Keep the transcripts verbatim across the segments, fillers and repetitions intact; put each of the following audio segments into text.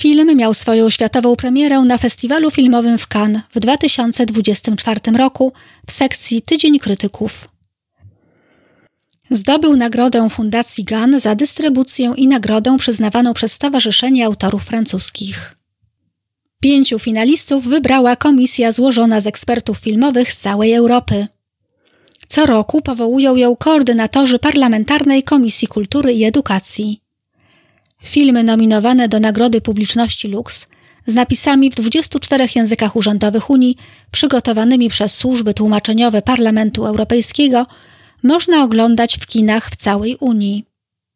Film miał swoją światową premierę na festiwalu filmowym w Cannes w dwa tysiące dwudziestym czwartym roku w sekcji Tydzień Krytyków. Zdobył nagrodę Fundacji Cannes za dystrybucję i nagrodę przyznawaną przez Stowarzyszenie Autorów Francuskich. Pięciu finalistów wybrała komisja złożona z ekspertów filmowych z całej Europy. Co roku powołują ją koordynatorzy Parlamentarnej Komisji Kultury i Edukacji. Filmy nominowane do Nagrody Publiczności Lux z napisami w dwudziestu czterech językach urzędowych Unii, przygotowanymi przez służby tłumaczeniowe Parlamentu Europejskiego, można oglądać w kinach w całej Unii.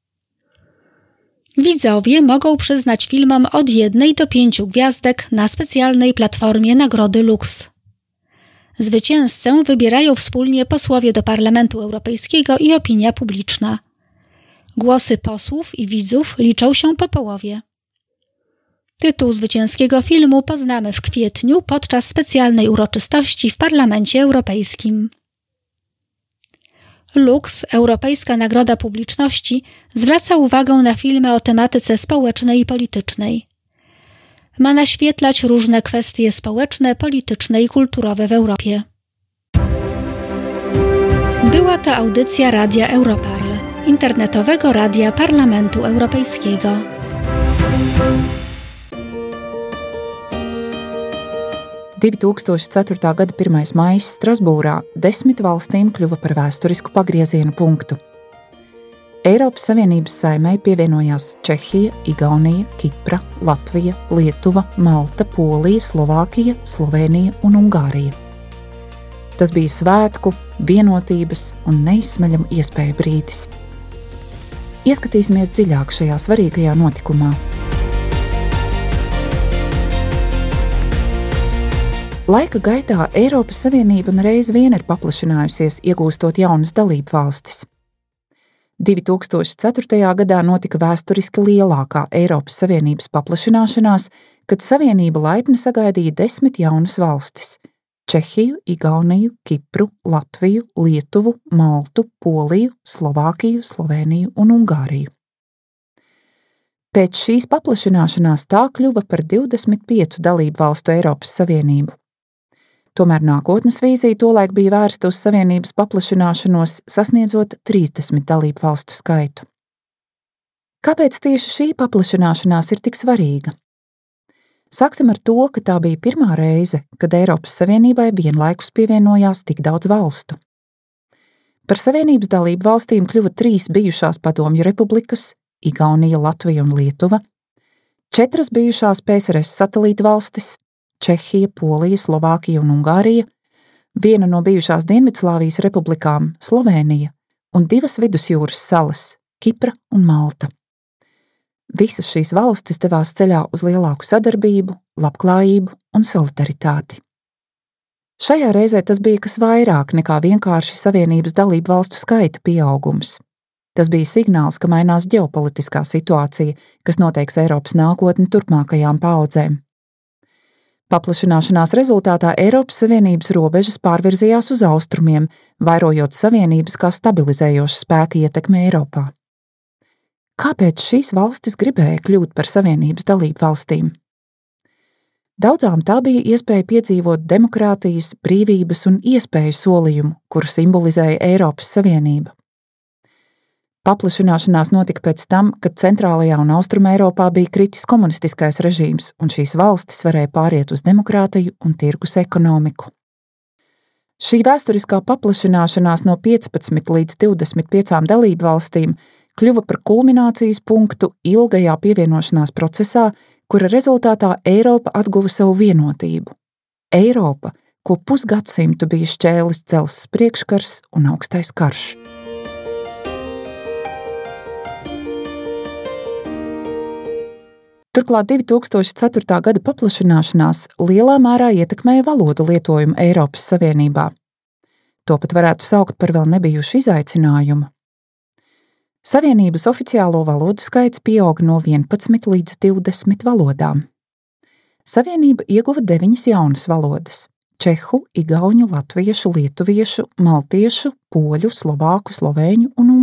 Widzowie mogą przyznać filmom od jednej do pięciu gwiazdek na specjalnej platformie Nagrody Lux. Zwycięzcę wybierają wspólnie posłowie do Parlamentu Europejskiego i opinia publiczna. Głosy posłów i widzów liczą się po połowie. Tytuł zwycięskiego filmu poznamy w kwietniu podczas specjalnej uroczystości w Parlamencie Europejskim. Lux, Europejska Nagroda Publiczności, zwraca uwagę na filmy o tematyce społecznej i politycznej. Ma naświetlać różne kwestie społeczne, polityczne i kulturowe w Europie. Była to audycja Radia Europarl, internetowego radia Parlamentu Europejskiego. divi tūkstoši ceturtā gada pirmais maijs Strasbūrā desmit valstīm kļuva par vēsturisku pagrieziena punktu. Eiropas Savienības saimei pievienojās Čehija, Igaunija, Kipra, Latvija, Lietuva, Malta, Polija, Slovākija, Slovēnija un Ungārija. Tas bija svētku, vienotības un neizsmeļamu iespēju brīdis. Ieskatīsimies dziļāk šajā svarīgajā notikumā. Laika gaitā Eiropas Savienība reiz vien ir paplašinājusies, iegūstot jaunas dalību valstis. divi tūkstoši ceturtajā gadā notika vēsturiski lielākā Eiropas Savienības paplašināšanās, kad Savienība laipni sagaidīja desmit jaunas valstis – Čehiju, Igauniju, Kipru, Latviju, Lietuvu, Maltu, Poliju, Slovākiju, Slovēniju un Ungāriju. Pēc šīs paplašināšanās tā kļuva par divdesmit piecu dalību valstu Eiropas Savienību. Tomēr nākotnes vīzija tolaik bija vērsta uz Savienības paplašināšanos, sasniedzot trīsdesmit dalību valstu skaitu. Kāpēc tieši šī paplašināšanās ir tik svarīga? Sāksim ar to, ka tā bija pirmā reize, kad Eiropas Savienībai vienlaikus pievienojās tik daudz valstu. Par Savienības dalību valstīm kļuva trīs bijušās padomju republikas – Igaunija, Latvija un Lietuva, četras bijušās P S R S satelīta valstis – Čehija, Polija, Slovākija un Ungārija, viena no bijušās Dienvidslāvijas republikām – Slovēnija un divas vidusjūras salas – Kipra un Malta. Visas šīs valstis devās ceļā uz lielāku sadarbību, labklājību un solidaritāti. Šajā reizē tas bija kas vairāk nekā vienkārši Savienības dalību valstu skaita pieaugums. Tas bija signāls, ka mainās ģeopolitiskā situācija, kas noteiks Eiropas nākotni turpmākajām paaudzēm. Paplašināšanās rezultātā Eiropas Savienības robežas pārvirzījās uz austrumiem, vairojot Savienības kā stabilizējoša spēka ietekmi Eiropā. Kāpēc šīs valstis gribēja kļūt par Savienības dalību valstīm? Daudzām tā bija iespēja piedzīvot demokrātijas, brīvības un iespēju solījumu, kuru simbolizēja Eiropas Savienība. Paplašināšanās notika pēc tam, kad centrālajā un austruma Eiropā bija kritis komunistiskais režīms, un šīs valstis varēja pāriet uz demokrātiju un tirgus ekonomiku. Šī vēsturiskā paplašināšanās no piecpadsmit līdz divdesmit piecām dalību valstīm kļuva par kulminācijas punktu ilgajā pievienošanās procesā, kura rezultātā Eiropa atguva savu vienotību. Eiropa, ko pusgadsimtu bija šķēlis dzelzs priekškars un augstais karš. Turklāt divi tūkstoši ceturtā gada paplašināšanās lielā mērā ietekmēja valodu lietojumu Eiropas Savienībā. To pat varētu saukt par vēl nebijušu izaicinājumu. Savienības oficiālo valodu skaits pieauga no vienpadsmit līdz divdesmit valodām. Savienība ieguva deviņas jaunas valodas – čehu, igauņu, latviešu, lietuviešu, maltiešu, poļu, slovāku, slovēņu un